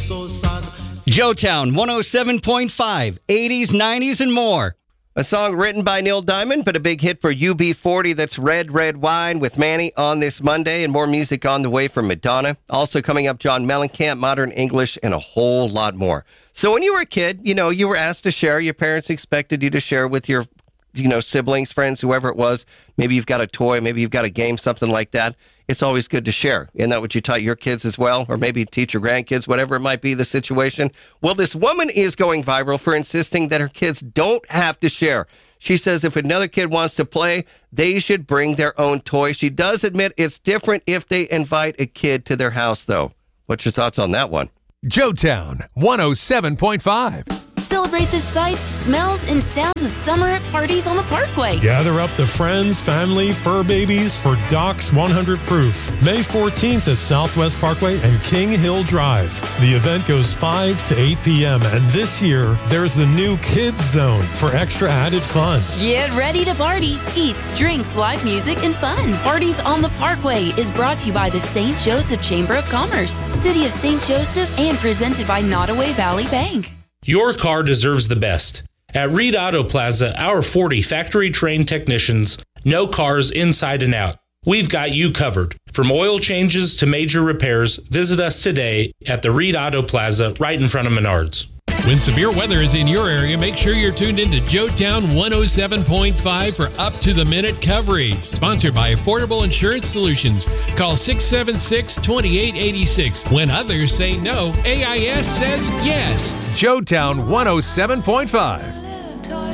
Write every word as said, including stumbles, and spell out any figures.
so sad. Joetown one oh seven point five, eighties, nineties, and more. A song written by Neil Diamond, but a big hit for U B forty. That's Red, Red Wine with Manny on this Monday, and more music on the way from Madonna. Also coming up, John Mellencamp, Modern English, and a whole lot more. So when you were a kid, you know, you were asked to share. Your parents expected you to share with your, you know, siblings, friends, whoever it was. Maybe you've got a toy, maybe you've got a game, something like that. It's always good to share. Isn't that what you taught your kids as well? Or maybe teach your grandkids, whatever it might be the situation. Well, this woman is going viral for insisting that her kids don't have to share. She says if another kid wants to play, they should bring their own toy. She does admit it's different if they invite a kid to their house, though. What's your thoughts on that one? Joetown one oh seven point five. Celebrate the sights, smells, and sounds of summer at Parties on the Parkway. Gather up the friends, family, fur babies for Doc's one hundred Proof. May fourteenth at Southwest Parkway and King Hill Drive. The event goes five to eight p.m. and this year, there's a new kids zone for extra added fun. Get ready to party. Eats, drinks, live music, and fun. Parties on the Parkway is brought to you by the Saint Joseph Chamber of Commerce, City of Saint Joseph, and presented by Nottoway Valley Bank. Your car deserves the best. At Reed Auto Plaza, our forty factory-trained technicians know cars inside and out. We've got you covered. From oil changes to major repairs, visit us today at the Reed Auto Plaza right in front of Menards. When severe weather is in your area, make sure you're tuned into Joetown one oh seven point five for up-to-the-minute coverage. Sponsored by Affordable Insurance Solutions. Call six seven six, two eight eight six. When others say no, A I S says yes. Joetown one oh seven point five.